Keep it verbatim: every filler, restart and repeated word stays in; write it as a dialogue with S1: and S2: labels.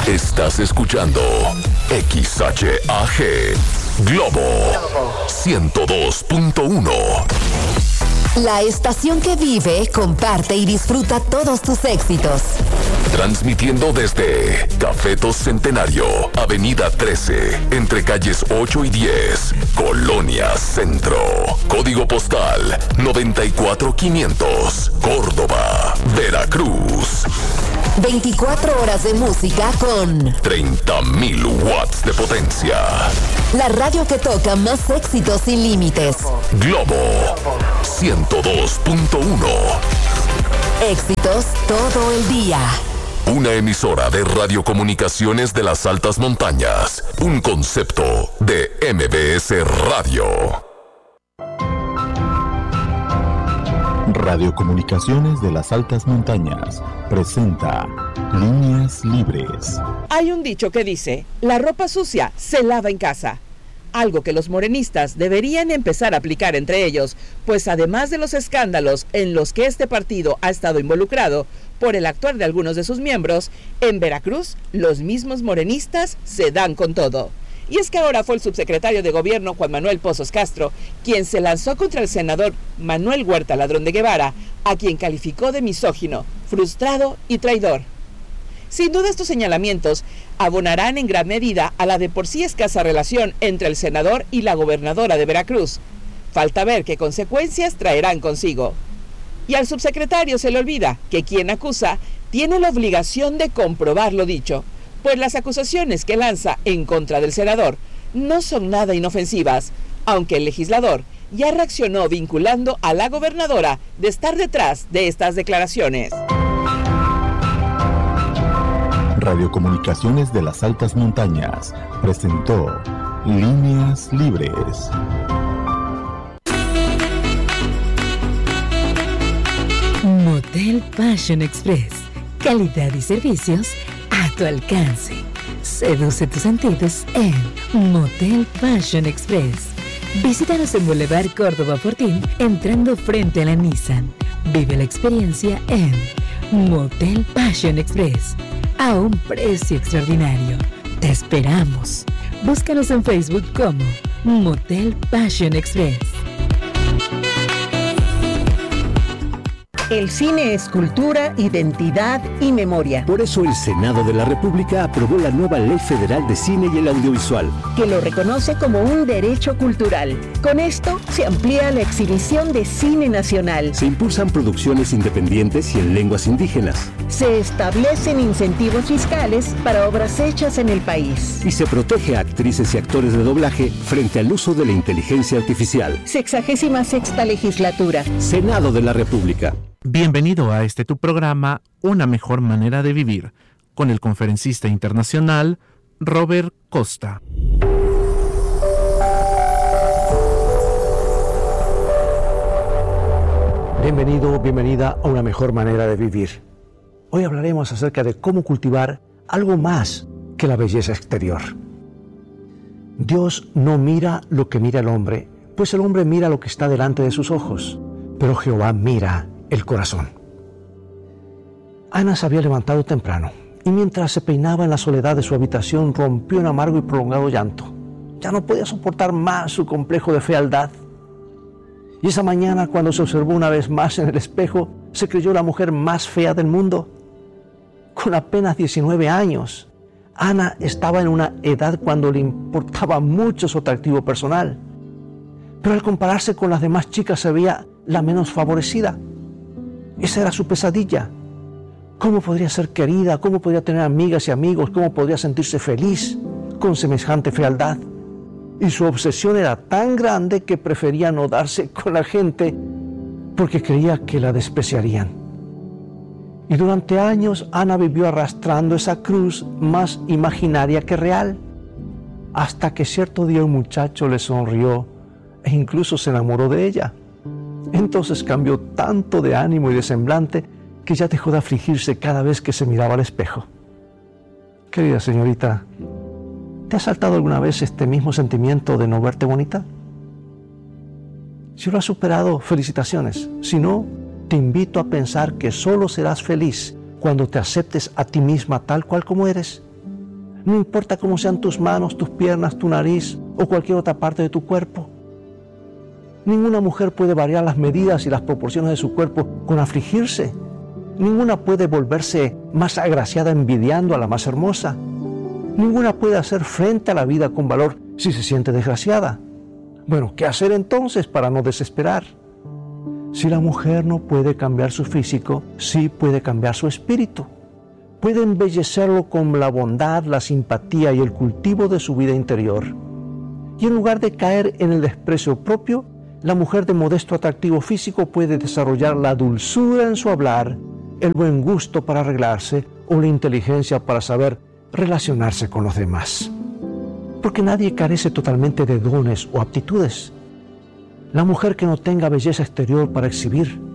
S1: Estás escuchando X H A G Globo ciento dos punto uno.
S2: La estación que vive, comparte y disfruta todos tus éxitos.
S1: Transmitiendo desde Cafetos Centenario, Avenida trece, entre calles ocho y diez, Colonia Centro. Código postal noventa y cuatro quinientos, Córdoba, Veracruz.
S2: veinticuatro horas de música con
S1: treinta mil watts de potencia.
S2: La radio que toca más éxitos sin límites.
S1: Globo ciento dos punto uno.
S2: Éxitos todo el día.
S1: Una emisora de radiocomunicaciones de las altas montañas. Un concepto de M B S Radio.
S3: Radiocomunicaciones de las altas montañas presenta Líneas Libres.
S4: Hay un dicho que dice, la ropa sucia se lava en casa. Algo que los morenistas deberían empezar a aplicar entre ellos, pues además de los escándalos en los que este partido ha estado involucrado por el actuar de algunos de sus miembros, en Veracruz los mismos morenistas se dan con todo. Y es que ahora fue el subsecretario de Gobierno Juan Manuel Pozos Castro quien se lanzó contra el senador Manuel Huerta Ladrón de Guevara, a quien calificó de misógino, frustrado y traidor. Sin duda estos señalamientos abonarán en gran medida a la de por sí escasa relación entre el senador y la gobernadora de Veracruz. Falta ver qué consecuencias traerán consigo. Y al subsecretario se le olvida que quien acusa tiene la obligación de comprobar lo dicho, pues las acusaciones que lanza en contra del senador no son nada inofensivas, aunque el legislador ya reaccionó vinculando a la gobernadora de estar detrás de estas declaraciones.
S3: Radiocomunicaciones de las altas montañas presentó Líneas Libres.
S5: Motel Passion Express. Calidad y servicios a tu alcance. Seduce tus sentidos en Motel Passion Express. Visítanos en Boulevard Córdoba Fortín, entrando frente a la Nissan. Vive la experiencia en Motel Passion Express, a un precio extraordinario. Te esperamos. Búscanos en Facebook como Motel Passion Express.
S6: El cine es cultura, identidad y memoria.
S7: Por eso el Senado de la República aprobó la nueva Ley Federal de Cine y el Audiovisual,
S6: que lo reconoce como un derecho cultural. Con esto se amplía la exhibición de cine nacional.
S7: Se impulsan producciones independientes y en lenguas indígenas.
S6: Se establecen incentivos fiscales para obras hechas en el país.
S7: Y se protege a actrices y actores de doblaje frente al uso de la inteligencia artificial.
S6: Sexagésima sexta legislatura.
S7: Senado de la República.
S8: Bienvenido a este tu programa, Una Mejor Manera de Vivir, con el conferencista internacional Robert Costa.
S9: Bienvenido, bienvenida a Una Mejor Manera de Vivir. Hoy hablaremos acerca de cómo cultivar algo más que la belleza exterior. Dios no mira lo que mira el hombre, pues el hombre mira lo que está delante de sus ojos, pero Jehová mira el corazón. Ana se había levantado temprano y mientras se peinaba en la soledad de su habitación rompió en amargo y prolongado llanto. Ya no podía soportar más su complejo de fealdad. Y esa mañana, cuando se observó una vez más en el espejo, se creyó la mujer más fea del mundo. Con apenas diecinueve años, Ana estaba en una edad cuando le importaba mucho su atractivo personal. Pero al compararse con las demás chicas se veía la menos favorecida. Esa era su pesadilla. ¿Cómo podría ser querida? ¿Cómo podría tener amigas y amigos? ¿Cómo podría sentirse feliz con semejante fealdad? Y su obsesión era tan grande que prefería no darse con la gente porque creía que la despreciarían. Y durante años Ana vivió arrastrando esa cruz más imaginaria que real, hasta que cierto día un muchacho le sonrió e incluso se enamoró de ella. Entonces cambió tanto de ánimo y de semblante que ya dejó de afligirse cada vez que se miraba al espejo. Querida señorita, ¿te ha saltado alguna vez este mismo sentimiento de no verte bonita? Si lo has superado, felicitaciones. Si no, te invito a pensar que solo serás feliz cuando te aceptes a ti misma tal cual como eres. No importa cómo sean tus manos, tus piernas, tu nariz o cualquier otra parte de tu cuerpo. Ninguna mujer puede variar las medidas y las proporciones de su cuerpo con afligirse. Ninguna puede volverse más agraciada envidiando a la más hermosa. Ninguna puede hacer frente a la vida con valor si se siente desgraciada. Bueno, ¿qué hacer entonces para no desesperar? Si la mujer no puede cambiar su físico, sí puede cambiar su espíritu. Puede embellecerlo con la bondad, la simpatía y el cultivo de su vida interior. Y en lugar de caer en el desprecio propio, la mujer de modesto atractivo físico puede desarrollar la dulzura en su hablar, el buen gusto para arreglarse o la inteligencia para saber relacionarse con los demás. Porque nadie carece totalmente de dones o aptitudes. La mujer que no tenga belleza exterior para exhibir